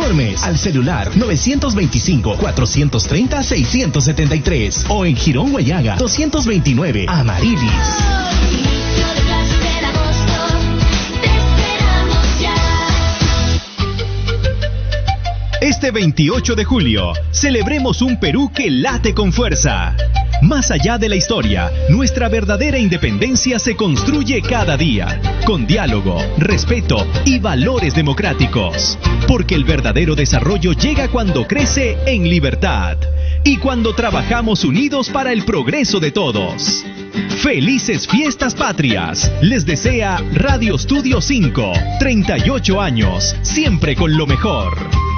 Informes al celular 925-430-673 o en Girón Guayaga 229 Amarilis. Este 28 de julio, celebremos un Perú que late con fuerza. Más allá de la historia, nuestra verdadera independencia se construye cada día, con diálogo, respeto y valores democráticos. Porque el verdadero desarrollo llega cuando crece en libertad y cuando trabajamos unidos para el progreso de todos. ¡Felices Fiestas Patrias! Les desea Radio Estudio 5, 38 años, siempre con lo mejor.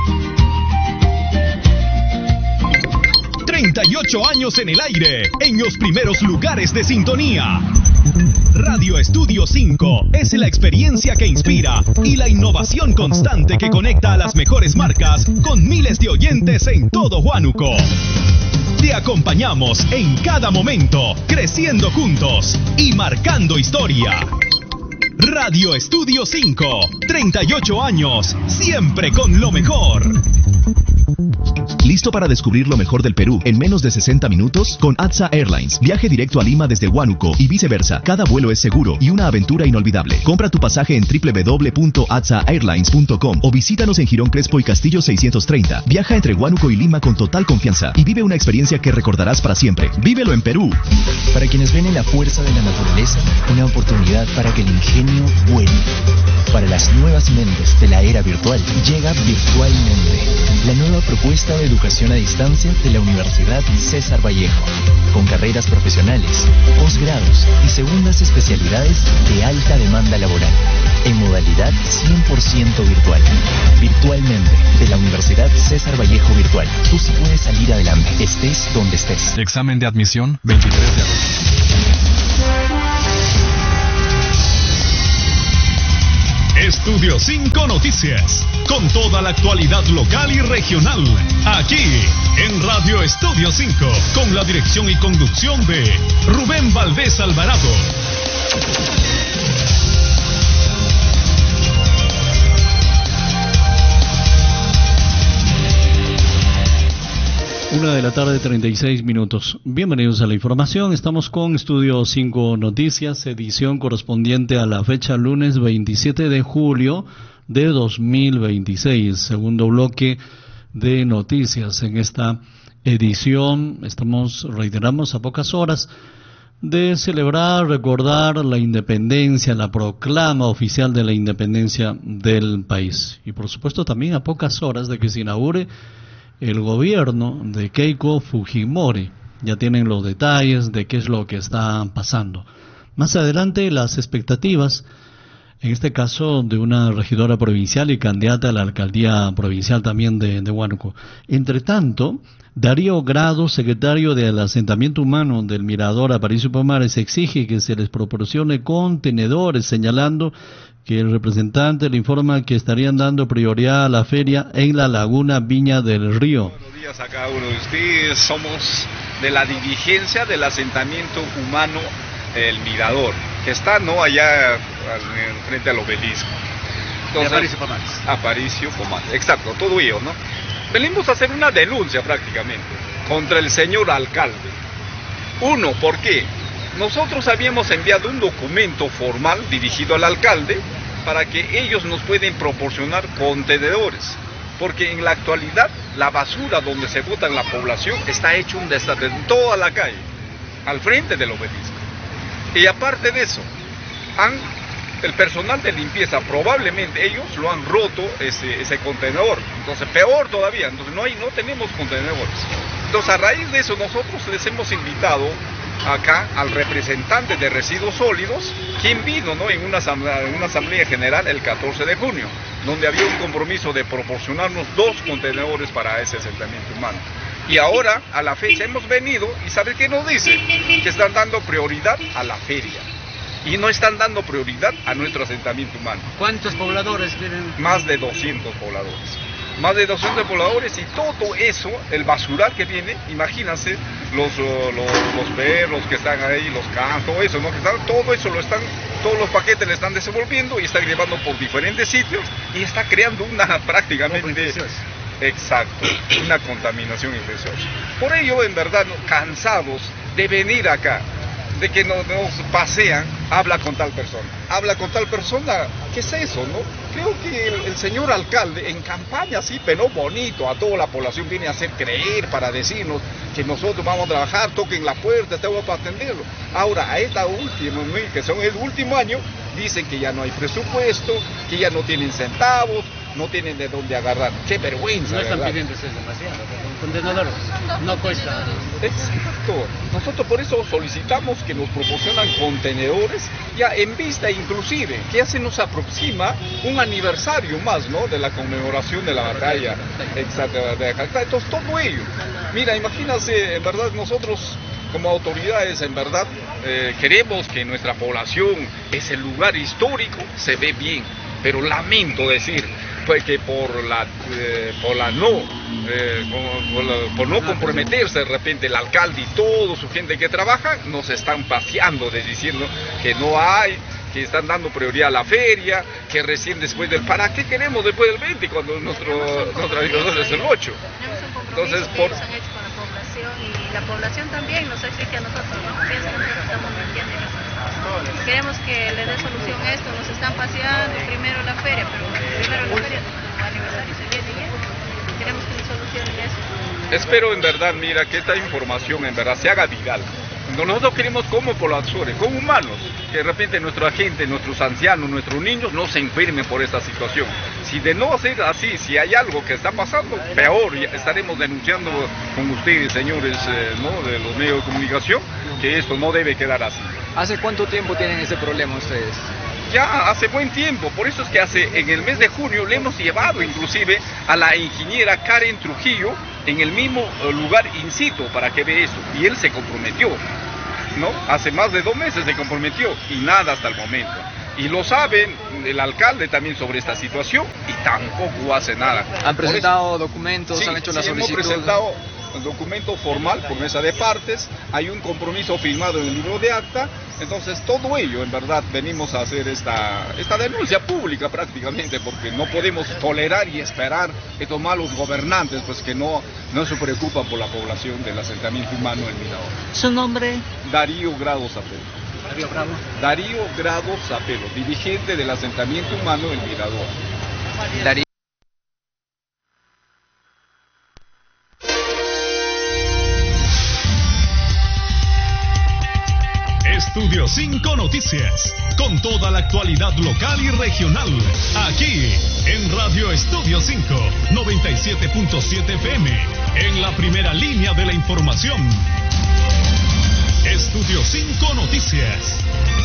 38 años en el aire, en los primeros lugares de sintonía. Radio Estudio 5 es la experiencia que inspira y la innovación constante que conecta a las mejores marcas con miles de oyentes en todo Huánuco. Te acompañamos en cada momento, creciendo juntos y marcando historia. Radio Estudio 5, 38 años, siempre con lo mejor. ¿Listo para descubrir lo mejor del Perú en menos de 60 minutos? Con ATSA Airlines. Viaje directo a Lima desde Huánuco y viceversa. Cada vuelo es seguro y una aventura inolvidable. Compra tu pasaje en www.atsaairlines.com o visítanos en Girón Crespo y Castillo 630. Viaja entre Huánuco y Lima con total confianza y vive una experiencia que recordarás para siempre. ¡Vívelo en Perú! Para quienes ven en la fuerza de la naturaleza una oportunidad para que el ingenio vuele. Para las nuevas mentes de la era virtual, llega Virtualmente, la nueva propuesta de educación a distancia de la Universidad César Vallejo, con carreras profesionales, posgrados y segundas especialidades de alta demanda laboral, en modalidad 100% virtual. Virtualmente, de la Universidad César Vallejo Virtual. Tú sí puedes salir adelante, estés donde estés. Examen de admisión, 23 de agosto. Estudio 5 Noticias, con toda la actualidad local y regional, aquí en Radio Estudio 5, con la dirección y conducción de Rubén Valdés Alvarado. 1:36 p.m. Bienvenidos a la información. Estamos con Estudio 5 Noticias, edición correspondiente a la fecha lunes 27 de julio de 2026. Segundo bloque de noticias. En esta edición reiteramos, a pocas horas de celebrar, recordar la independencia, la proclama oficial de la independencia del país. Y por supuesto también a pocas horas de que se inaugure el gobierno de Keiko Fujimori. Ya tienen los detalles de qué es lo que está pasando. Más adelante, las expectativas, en este caso de una regidora provincial y candidata a la alcaldía provincial también de Huánuco. Entre tanto, Darío Grado, secretario del asentamiento humano del Mirador Aparicio Pomares, exige que se les proporcione contenedores, señalando que el representante le informa que estarían dando prioridad a la feria en la laguna Viña del Río. Buenos días a cada uno de ustedes. Somos de la dirigencia del asentamiento humano El Mirador, que está allá frente al obelisco. Entonces, Aparicio Pomares. Aparicio Pomares, exacto, todo ello, ¿no? Venimos a hacer una denuncia prácticamente contra el señor alcalde. Uno, ¿por qué? Nosotros habíamos enviado un documento formal dirigido al alcalde para que ellos nos pueden proporcionar contenedores, porque en la actualidad la basura donde se bota en la población está hecho un desastre en toda la calle, al frente del obelisco. Y aparte de eso, el personal de limpieza, probablemente ellos lo han roto ese contenedor, entonces peor todavía, entonces no tenemos contenedores. Entonces a raíz de eso nosotros les hemos invitado acá al representante de residuos sólidos, quien vino en una asamblea general el 14 de junio, donde había un compromiso de proporcionarnos 2 contenedores para ese asentamiento humano. Y ahora, a la fecha, hemos venido y ¿sabe qué nos dicen? Que están dando prioridad a la feria y no están dando prioridad a nuestro asentamiento humano. ¿Cuántos pobladores tienen? Más de 200 pobladores. Más de 200 pobladores, y todo eso, el basural que viene, imagínense, los perros que están ahí, los canes, todo eso, ¿no? Todo eso lo están todos los paquetes le están desenvolviendo y están llevando por diferentes sitios y está creando una prácticamente... Exacto, una contaminación infecciosa. Por ello, en verdad, cansados de venir acá, de que nos pasean, habla con tal persona, ¿qué es eso, no? Creo que el señor alcalde en campaña sí, pero bonito, a toda la población viene a hacer creer para decirnos que nosotros vamos a trabajar, toquen la puerta, estamos para atenderlo. Ahora, a esta última, que son el último año, dicen que ya no hay presupuesto, que ya no tienen centavos, no tienen de dónde agarrar. ¡Qué vergüenza! No están ¿verdad? pidiendo eso demasiado, un contenedor no cuesta. Exacto. Nosotros por eso solicitamos que nos proporcionan contenedores, ya en vista inclusive, que ya se nos aproxima un aniversario más, ¿no?, de la conmemoración de la batalla. Exacto, de Jacta. Entonces todo ello. Mira, imagínense, en verdad nosotros como autoridades, en verdad, queremos que nuestra población, ese lugar histórico, se ve bien, pero lamento decir pues que por no comprometerse de repente el alcalde y toda su gente que trabaja, nos están paseando de diciendo que no hay, que están dando prioridad a la feria, que recién después del... ¿Para qué queremos después del 20 cuando nuestra aniversario es el 8? Entonces, por... han hecho con la población y la población también nos exige a nosotros, ¿no? Piensan que nosotros estamos mintiendo. Queremos que le dé solución a esto, nos están paseando primero la feria, pero primero la feria, nuestro aniversario se viene bien. Queremos que nos solucionen eso. Espero en verdad, mira, que esta información en verdad se haga viral. Nosotros queremos como pobladores, como humanos, que de repente nuestra gente, nuestros ancianos, nuestros niños no se enfermen por esta situación. Si de no ser así, si hay algo que está pasando, peor, estaremos denunciando con ustedes, señores, ¿no?, de los medios de comunicación, que esto no debe quedar así. ¿Hace cuánto tiempo tienen ese problema ustedes? Ya hace buen tiempo, por eso es que en el mes de junio le hemos llevado inclusive a la ingeniera Karen Trujillo en el mismo lugar in situ para que vea eso, y él se comprometió, ¿no? Hace más de 2 meses se comprometió y nada hasta el momento. Y lo saben el alcalde también sobre esta situación y tampoco hace nada. ¿Han presentado documentos? Sí, ¿han hecho la solicitud? Hemos presentado un documento formal por mesa de partes, hay un compromiso firmado en el libro de acta, entonces todo ello en verdad venimos a hacer esta denuncia pública prácticamente, porque no podemos tolerar y esperar estos malos gobernantes pues que no se preocupan por la población del asentamiento humano en Mirador. ¿Su nombre? Darío Grado Zapelo. Darío Grado Zapelo, dirigente del asentamiento humano en Mirador. Darío. Estudio 5 Noticias, con toda la actualidad local y regional, aquí en Radio Estudio 5, 97.7 FM, en la primera línea de la información. Estudio 5 Noticias.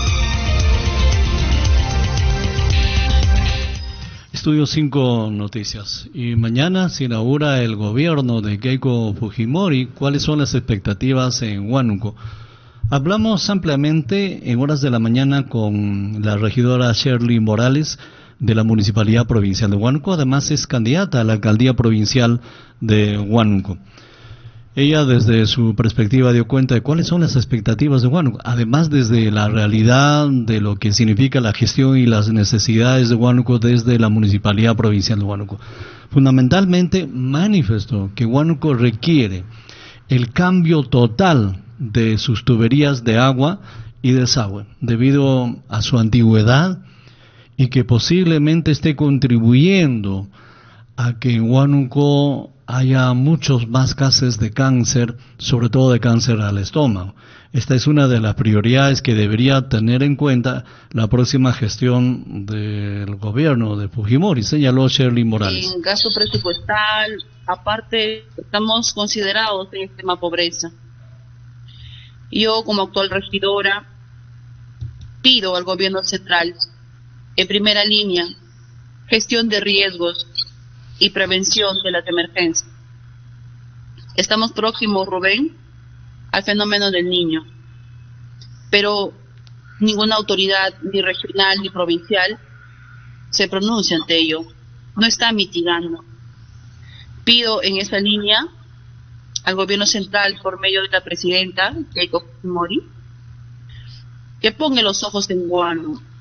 Estudio 5 Noticias. Y mañana se inaugura el gobierno de Keiko Fujimori. ¿Cuáles son las expectativas en Huánuco? Hablamos ampliamente en horas de la mañana con la regidora Shirley Morales de la Municipalidad Provincial de Huánuco. Además es candidata a la Alcaldía Provincial de Huánuco. Ella desde su perspectiva dio cuenta de cuáles son las expectativas de Huánuco. Además desde la realidad de lo que significa la gestión y las necesidades de Huánuco desde la Municipalidad Provincial de Huánuco. Fundamentalmente manifestó que Huánuco requiere el cambio total de sus tuberías de agua y desagüe, debido a su antigüedad y que posiblemente esté contribuyendo a que en Huánuco haya muchos más casos de cáncer, sobre todo de cáncer al estómago. Esta es una de las prioridades que debería tener en cuenta la próxima gestión del gobierno de Fujimori, señaló Shirley Morales. En gasto presupuestal, aparte, estamos considerados en extrema pobreza. Yo, como actual regidora, pido al gobierno central, en primera línea, gestión de riesgos y prevención de las emergencias. Estamos próximos, Rubén, al fenómeno del Niño, pero ninguna autoridad, ni regional ni provincial, se pronuncia ante ello, no está mitigando. Pido en esa línea al gobierno central, por medio de la presidenta Keiko Fujimori, que ponga los ojos en Huánuco,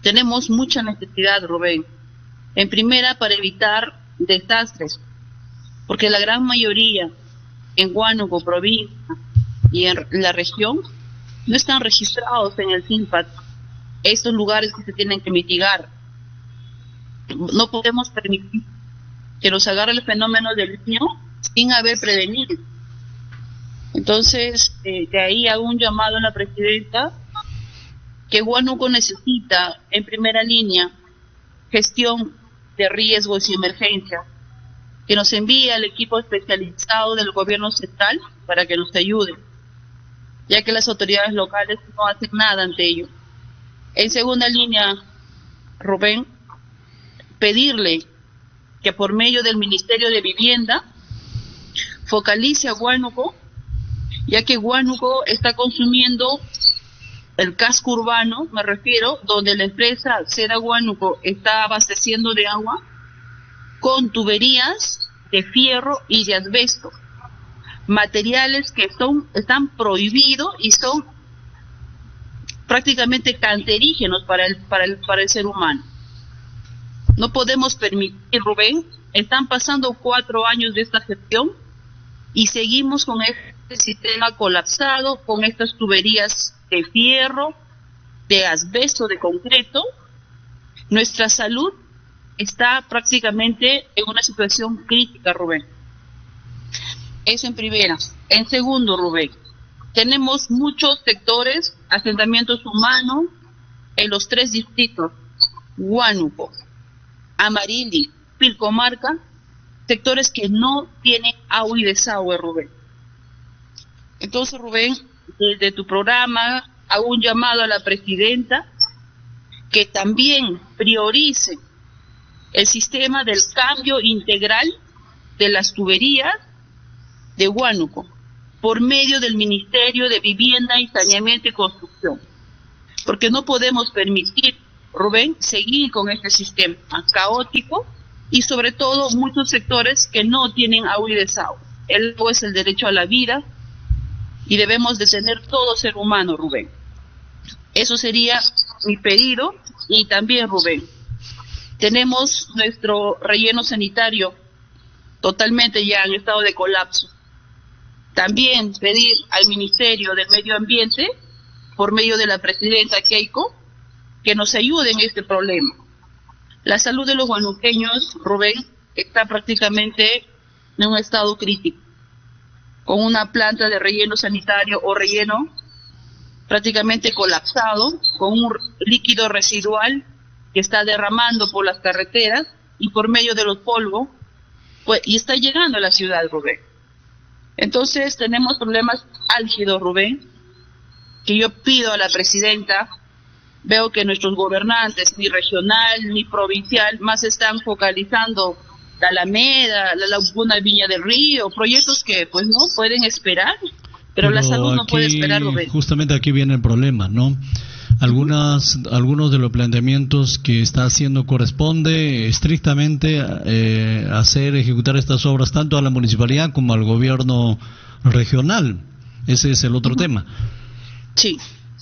tenemos mucha necesidad, Rubén. En primera, para evitar desastres, porque la gran mayoría en Huánuco, provincia y en la región no están registrados en el SINPAT. Estos lugares que se tienen que mitigar. No podemos permitir que nos agarre el fenómeno del niño sin haber prevenido. Entonces, de ahí hago un llamado a la presidenta que Huánuco necesita, en primera línea, gestión de riesgos y emergencia, que nos envíe al equipo especializado del gobierno central para que nos ayude, ya que las autoridades locales no hacen nada ante ello. En segunda línea, Rubén, pedirle que por medio del Ministerio de Vivienda focalice a Huánuco, ya que Huánuco está consumiendo el casco urbano, me refiero, donde la empresa Seda Huánuco está abasteciendo de agua con tuberías de fierro y de asbesto, materiales que están prohibidos y son prácticamente cancerígenos para el ser humano. No podemos permitir, Rubén, están pasando 4 años de esta gestión y seguimos con este sistema colapsado, con estas tuberías de fierro, de asbesto, de concreto. Nuestra salud está prácticamente en una situación crítica, Rubén. Eso en primera. En segundo, Rubén, tenemos muchos sectores, asentamientos humanos en los 3 distritos, Huánuco, Amarili, Pilcomarca, sectores que no tienen agua y desagüe, Rubén. Entonces, Rubén, desde tu programa hago un llamado a la presidenta que también priorice el sistema del cambio integral de las tuberías de Huánuco por medio del Ministerio de Vivienda y Saneamiento y Construcción, porque no podemos permitir, Rubén, seguir con este sistema caótico y sobre todo muchos sectores que no tienen agua y desagüe. El agua es el derecho a la vida y debemos de tener todo ser humano, Rubén. Eso sería mi pedido. Y también, Rubén, tenemos nuestro relleno sanitario totalmente ya en estado de colapso. También pedir al Ministerio del Medio Ambiente, por medio de la presidenta Keiko, que nos ayude en este problema. La salud de los huanuqueños, Rubén, está prácticamente en un estado crítico, con una planta de relleno sanitario o relleno prácticamente colapsado, con un líquido residual que está derramando por las carreteras y por medio de los polvos, pues, y está llegando a la ciudad, Rubén. Entonces tenemos problemas álgidos, Rubén, que yo pido a la presidenta. Veo que nuestros gobernantes, ni regional ni provincial, más están focalizando la Alameda, la Laguna Viña del Río, proyectos que pues no pueden esperar, pero la salud no puede esperar, Rubén. Justamente aquí viene el problema, ¿no? Algunos de los planteamientos que está haciendo corresponde estrictamente ejecutar estas obras tanto a la municipalidad como al gobierno regional. Ese es el otro tema. Sí.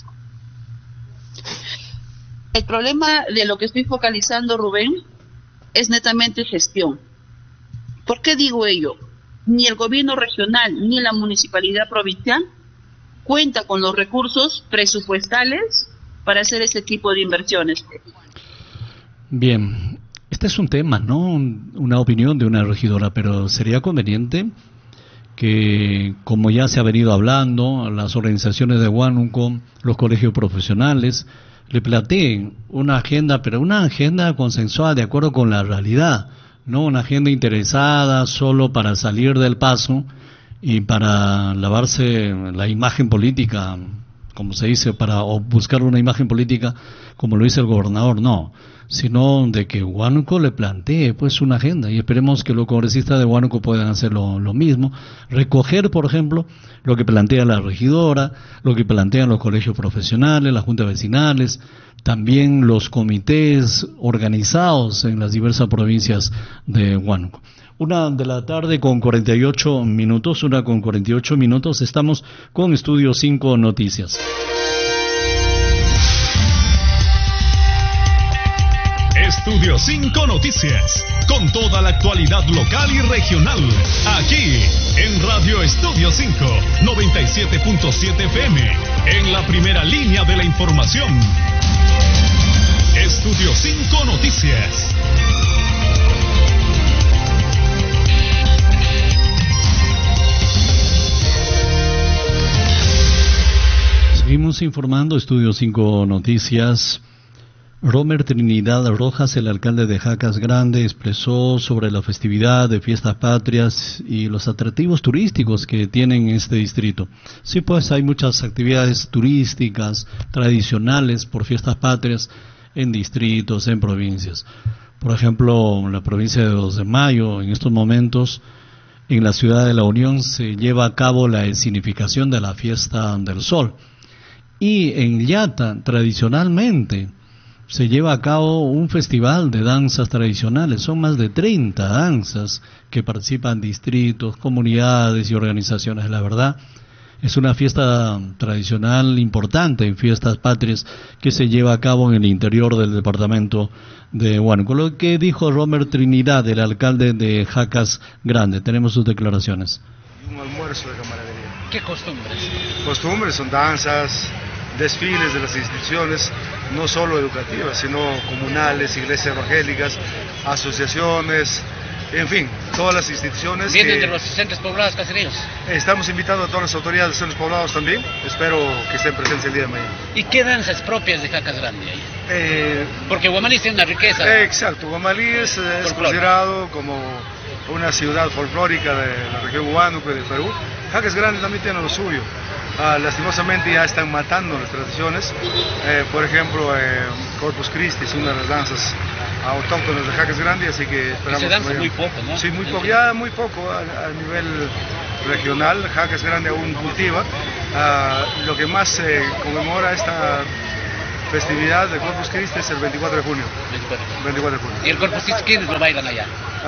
El problema de lo que estoy focalizando, Rubén, es netamente gestión. ¿Por qué digo ello? Ni el gobierno regional ni la municipalidad provincial cuenta con los recursos presupuestales para hacer este tipo de inversiones. Bien, este es un tema, ¿no? Una opinión de una regidora, pero sería conveniente que, como ya se ha venido hablando, las organizaciones de Huánuco, los colegios profesionales, le planteen una agenda, pero una agenda consensuada de acuerdo con la realidad, no una agenda interesada solo para salir del paso y para lavarse la imagen política, como se dice, o buscar una imagen política como lo dice el gobernador, no, sino de que Huánuco le plantee pues una agenda y esperemos que los congresistas de Huánuco puedan hacer lo mismo, recoger por ejemplo lo que plantea la regidora, lo que plantean los colegios profesionales, las juntas vecinales, también los comités organizados en las diversas provincias de Huánuco. 1:48 p.m, estamos con Estudio 5 Noticias. Estudio 5 Noticias, con toda la actualidad local y regional, aquí en Radio Estudio 5, 97.7 FM, en la primera línea de la información. Estudio 5 Noticias. Seguimos informando, Estudio 5 Noticias. Romer Trinidad Rojas, el alcalde de Jacas Grande, expresó sobre la festividad de Fiestas Patrias y los atractivos turísticos que tienen este distrito. Sí, pues hay muchas actividades turísticas tradicionales por Fiestas Patrias en distritos, en provincias. Por ejemplo, en la provincia de 2 de Mayo, en estos momentos, en la ciudad de La Unión, se lleva a cabo la escenificación de la Fiesta del Sol. Y en Llata, tradicionalmente, se lleva a cabo un festival de danzas tradicionales. Son más de 30 danzas que participan distritos, comunidades y organizaciones. La verdad, es una fiesta tradicional importante en Fiestas Patrias que se lleva a cabo en el interior del departamento de Huánuco. Lo que dijo Romer Trinidad, el alcalde de Jacas Grande. Tenemos sus declaraciones. Un almuerzo de camaradería. ¿Qué costumbres? Costumbres son danzas, desfiles de las instituciones, no solo educativas, sino comunales, iglesias evangélicas, asociaciones, en fin, todas las instituciones. ¿Vienen de los centros poblados caseríos? Estamos invitando a todas las autoridades de centros poblados también, espero que estén presentes el día de mañana. ¿Y qué danzas propias de Jacas Grande hay? Porque Huamalí tiene una riqueza. Exacto, Huamalí es considerado como una ciudad folclórica de la región Huánuco y de Perú. Jacas Grande también tiene lo suyo. Lastimosamente ya están matando las tradiciones. Por ejemplo, Corpus Christi es una de las danzas autóctonas de Jacas Grande, así que esperamos. Se danza muy poco, ¿no? Sí, muy poco, ya muy poco a nivel regional. Jacas Grande aún cultiva. Lo que más se conmemora esta festividad de Corpus Christi es el 24 de junio. 24 de junio. ¿Y el Corpus Christi quiénes lo bailan allá?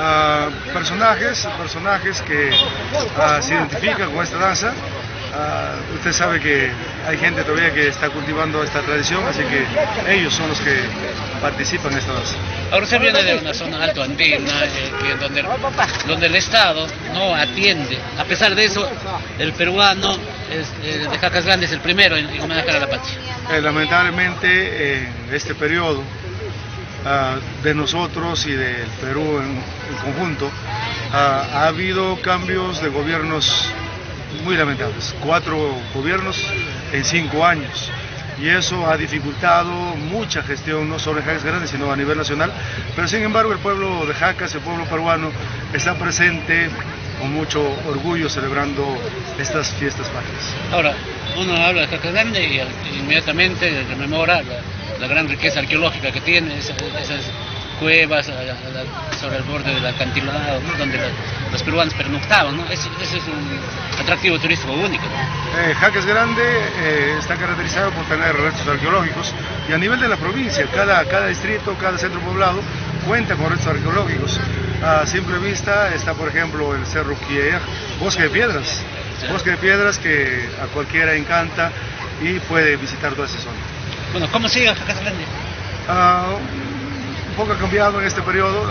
Personajes que se identifican con esta danza. Usted sabe que hay gente todavía que está cultivando esta tradición, así que ellos son los que participan en esta danza. Ahora se viene de una zona alto andina, donde el Estado no atiende. A pesar de eso, el peruano de Jacas Grande es el primero en homenajear a la patria. Lamentablemente, en este periodo de nosotros y del Perú en conjunto, ha habido cambios de gobiernos muy lamentables, 4 gobiernos en 5 años, y eso ha dificultado mucha gestión, no solo en Jacas Grande, sino a nivel nacional, pero sin embargo el pueblo de Jacas, el pueblo peruano, está presente con mucho orgullo celebrando estas fiestas patrias. Ahora, uno habla de Jacas Grande y inmediatamente rememora la gran riqueza arqueológica que tiene, esas cuevas sobre el borde del acantilado, ¿no? Donde los peruanos pernoctaban, ¿no? Ese es un atractivo turístico único, ¿no? Jacas Grande está caracterizado por tener restos arqueológicos, y a nivel de la provincia, cada distrito, cada centro poblado cuenta con restos arqueológicos. A simple vista está, por ejemplo, el Cerro Quier, Bosque de Piedras, sí. Bosque de Piedras que a cualquiera encanta y puede visitar toda esa zona. Bueno, ¿cómo sigue Jacas Grande? Un poco ha cambiado en este periodo.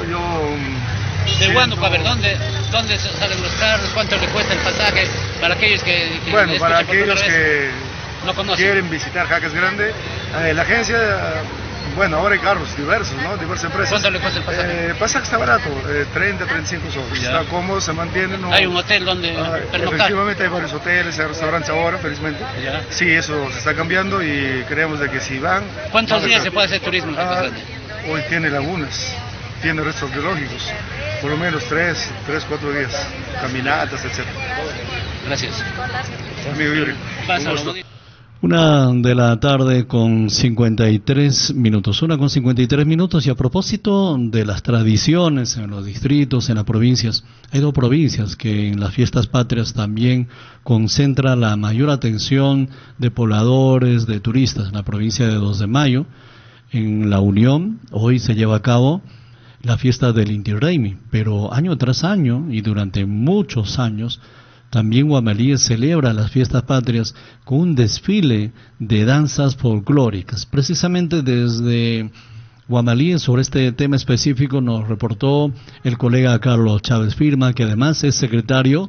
De Huánuco, a ver, ¿dónde salen los carros? ¿Cuánto le cuesta el pasaje para aquellos que bueno, para aquellos que no quieren visitar Jacas Grande, la agencia, bueno, ahora hay carros diversos, ¿no? Diversas empresas. ¿Cuánto le cuesta el pasaje? El pasaje está barato, 30, 35 soles. Está cómodo, se mantiene. ¿No? ¿Hay un hotel donde pernoctar? Efectivamente hay varios hoteles, hay restaurantes ahora, felizmente. Ya. Sí, eso se está cambiando y creemos de que si van... ¿Cuántos días se puede hacer turismo en Jacas Grande? Hoy tiene lagunas, tiene restos arqueológicos, por lo menos 3, 4 días, caminatas, etc. Gracias. Amigo Yuri. 1:00 con 53 minutos. 1:53 minutos, y a propósito de las tradiciones en los distritos, en las provincias, hay 2 provincias que en las fiestas patrias también concentra la mayor atención de pobladores, de turistas. En la provincia de 2 de Mayo, en La Unión, hoy se lleva a cabo la fiesta del Inti Raymi, pero año tras año y durante muchos años, también Huamalí celebra las fiestas patrias con un desfile de danzas folclóricas. Precisamente desde Guamalíes. Sobre este tema específico nos reportó el colega Carlos Chávez Firma, que además es secretario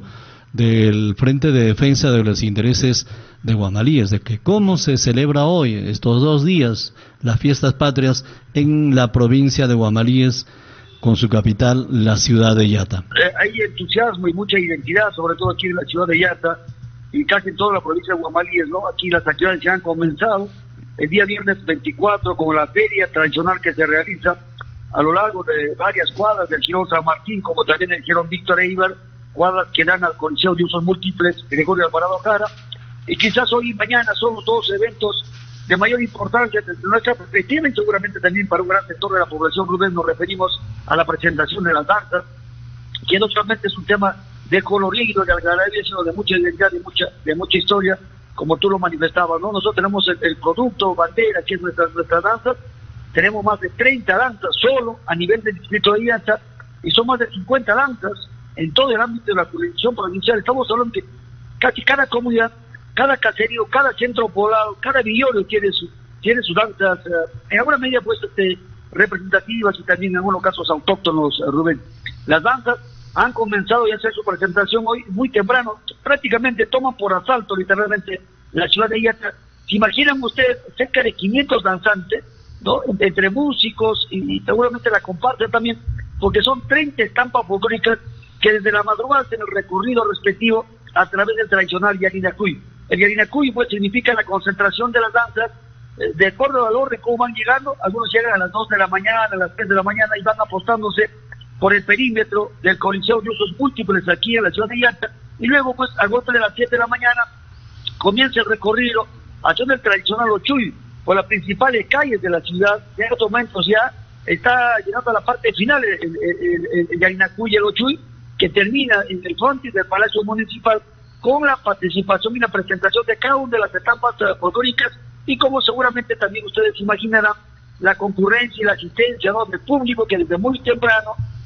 del Frente de Defensa de los Intereses de Guamalíes, de que cómo se celebra hoy, estos 2 días, las fiestas patrias en la provincia de Guamalíes, con su capital, la ciudad de Yata. Hay entusiasmo y mucha identidad, sobre todo aquí en la ciudad de Yata y casi en toda la provincia de Guamalíes, ¿no? Aquí las actividades ya han comenzado el día viernes 24 con la feria tradicional que se realiza a lo largo de varias cuadras del Jirón San Martín, como también el Jirón Víctor Eibar, cuadras que dan al Coliseo de Usos Múltiples Gregorio Alvarado Jara, y quizás hoy y mañana son los 2 eventos de mayor importancia desde nuestra perspectiva y seguramente también para un gran sector de la población. Rubén, nos referimos a la presentación de las danzas, que no solamente es un tema de colorido, de algarabía, sino de mucha identidad, de mucha historia, como tú lo manifestabas, ¿no? Nosotros tenemos el producto bandera, que es nuestra danza. Tenemos más de 30 danzas solo a nivel del distrito de Yata, y son más de 50 danzas en todo el ámbito de la jurisdicción provincial. Estamos hablando que casi cada comunidad, cada caserío, cada centro poblado, cada villorrio tiene sus danzas, en alguna medida pues representativas y también en algunos casos autóctonos, Rubén. Las danzas han comenzado ya a hacer su presentación hoy muy temprano, prácticamente toman por asalto literalmente la ciudad de Yata. ¿Se imaginan ustedes cerca de 500 danzantes, ¿no? Entre músicos y seguramente la comparsa también, porque son 30 estampas folclóricas que desde la madrugada hacen el recorrido respectivo a través del tradicional Yarinacuy. El Yarinacuy pues significa la concentración de las danzas, de acuerdo al orden cómo van llegando. Algunos llegan a las 2 de la mañana, a las 3 de la mañana y van apostándose por el perímetro del Coliseo de Usos Múltiples aquí en la ciudad de Yata, y luego pues a golpe de las 7 de la mañana comienza el recorrido haciendo el tradicional Ochuy por las principales calles de la ciudad. En estos momentos ya está llegando a la parte final el Yarinacuy y el Ochuy, que termina en el frontis del Palacio Municipal con la participación y la presentación de cada una de las estampas folclóricas, y como seguramente también ustedes imaginarán, la concurrencia y la asistencia, ¿no?, del público que desde muy temprano